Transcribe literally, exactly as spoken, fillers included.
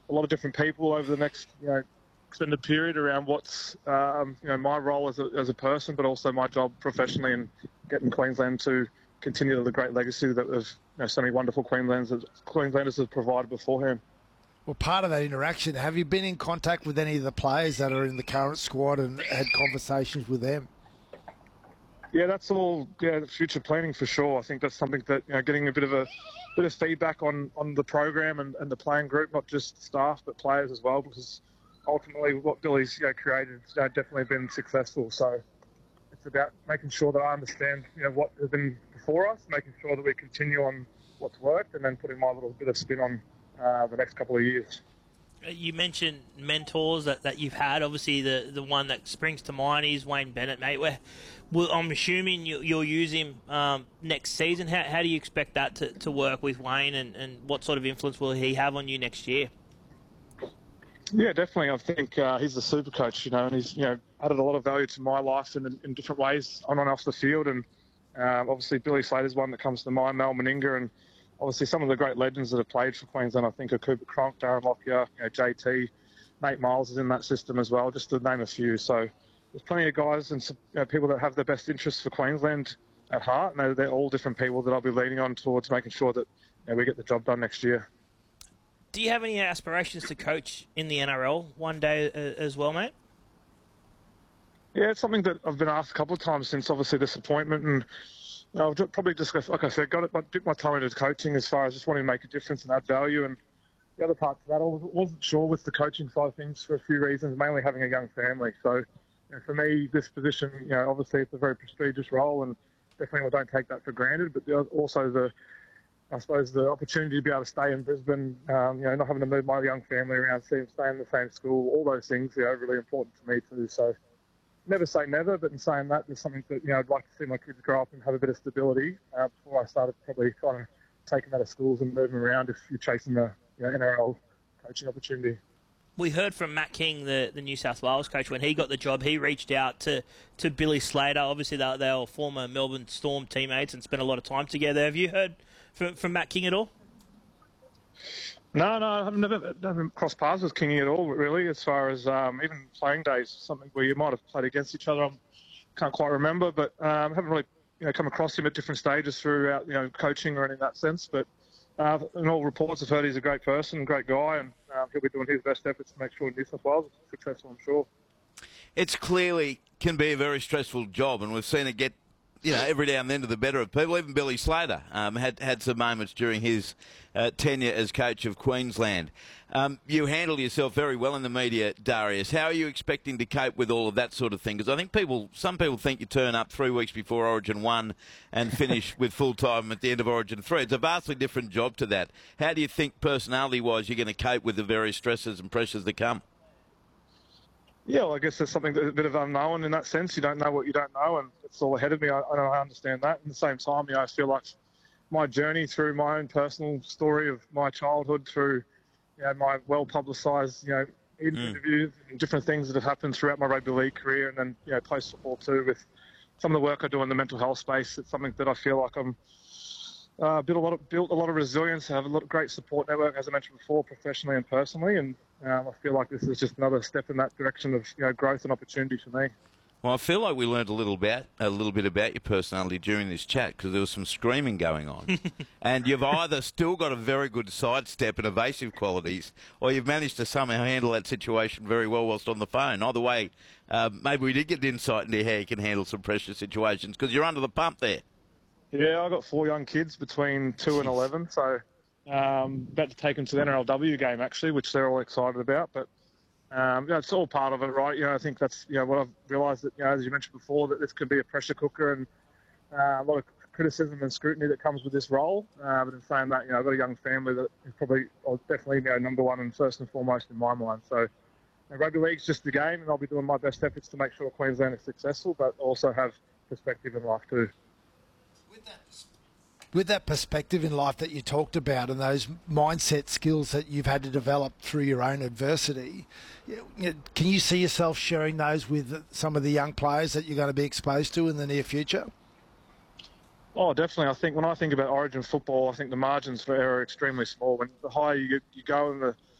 a lot of different people over the next, you know, extended period around what's, um, you know, my role as a, as a person, but also my job professionally in getting Queensland to continue the great legacy that of, you know, so many wonderful Queenslanders, Queenslanders have provided beforehand. Well, part of that interaction, have you been in contact with any of the players that are in the current squad and had conversations with them? Yeah, that's all, yeah, future planning for sure. I think that's something that, you know, getting a bit of a bit of feedback on, on the program and, and the playing group, not just staff, but players as well, because ultimately what Billy's, you know, created has, you know, definitely been successful. So it's about making sure that I understand, you know, what has been before us, making sure that we continue on what's worked, and then putting my little bit of spin on uh, the next couple of years. You mentioned mentors that, that you've had. Obviously, the, the one that springs to mind is Wayne Bennett, mate. Where, well, I'm assuming you, you'll use him um, next season. How, how do you expect that to, to work with Wayne, and, and what sort of influence will he have on you next year? Yeah, definitely. I think uh, he's the super coach, you know, and he's, you know, added a lot of value to my life in, in different ways on and off the field. And um, obviously Billy Slater's one that comes to mind, Mal Meninga, and obviously some of the great legends that have played for Queensland, I think, are Cooper Cronk, Darren Lockyer, you know, J T, Nate Miles is in that system as well, just to name a few. So there's plenty of guys and, you know, people that have their best interests for Queensland at heart, and they're, they're all different people that I'll be leaning on towards making sure that, you know, we get the job done next year. Do you have any aspirations to coach in the N R L one day uh, as well, mate? Yeah, it's something that I've been asked a couple of times since obviously this appointment, and you know, I've probably just, like I said, got it, dipped my toe into coaching as far as just wanting to make a difference and add value. And the other part to that, I wasn't sure with the coaching side of things for a few reasons, mainly having a young family. So, you know, for me, this position, you know, obviously it's a very prestigious role, and definitely I don't take that for granted. But the, also the, I suppose, the opportunity to be able to stay in Brisbane, um, you know, not having to move my young family around, see them stay in the same school, all those things, you know, are really important to me too. So, never say never, but in saying that, there's something that, you know, I'd like to see my kids grow up and have a bit of stability uh, before I started probably kind of taking them out of schools and moving around if you're chasing the, you know, N R L coaching opportunity. We heard from Matt King, the, the New South Wales coach, when he got the job, he reached out to, to Billy Slater. Obviously, they, they were former Melbourne Storm teammates and spent a lot of time together. Have you heard from, from Matt King at all? No, no, I've never, never crossed paths with Kingy at all, really, as far as um, even playing days, something where you might have played against each other. I can't quite remember, but um, haven't really, you know, come across him at different stages throughout, you know, coaching or anything in that sense. But uh, in all reports, I've heard he's a great person, great guy, and um, he'll be doing his best efforts to make sure New South Wales is successful, I'm sure. It's clearly can be a very stressful job, and we've seen it get, you know, every now and then to the better of people. Even Billy Slater um, had had some moments during his uh, tenure as coach of Queensland. Um, you handle yourself very well in the media, Darius. How are you expecting to cope with all of that sort of thing? Because I think people, some people think you turn up three weeks before Origin one and finish with full time at the end of Origin three. It's a vastly different job to that. How do you think, personality-wise, you're going to cope with the various stresses and pressures that come? Yeah, well, I guess there's something that's a bit of unknown in that sense. You don't know what you don't know, and it's all ahead of me. I, I understand that. At the same time, you know, I feel like my journey through my own personal story of my childhood, through, you know, my well-publicised, you know, interviews mm. and different things that have happened throughout my rugby league career, and then, you know, post-football too, with some of the work I do in the mental health space. It's something that I feel like I'm uh, built a lot of built a lot of resilience. I have a lot of great support network, as I mentioned before, professionally and personally, and Um, I feel like this is just another step in that direction of, you know, growth and opportunity for me. Well, I feel like we learned a little about a little bit about your personality during this chat, because there was some screaming going on, and you've either still got a very good sidestep and evasive qualities, or you've managed to somehow handle that situation very well whilst on the phone. Either way, uh, maybe we did get insight into how you can handle some pressure situations, because you're under the pump there. Yeah, I've got four young kids between two Jeez. and eleven, so. Um, about to take them to the N R L W game, actually, which they're all excited about. But um, you know, it's all part of it, right? You know, I think that's, you know, what I've realised, that, you know, as you mentioned before, that this could be a pressure cooker, and uh, a lot of criticism and scrutiny that comes with this role. Uh, but in saying that, you know, I've got a young family that is probably, or definitely, you know, number one and first and foremost in my mind. So, you know, rugby league's just the game, and I'll be doing my best efforts to make sure Queensland is successful, but also have perspective in life too. With that With that perspective in life that you talked about, and those mindset skills that you've had to develop through your own adversity, can you see yourself sharing those with some of the young players that you're going to be exposed to in the near future? Oh, definitely. I think when I think about Origin football, I think the margins for error are extremely small. When the higher you, you go and the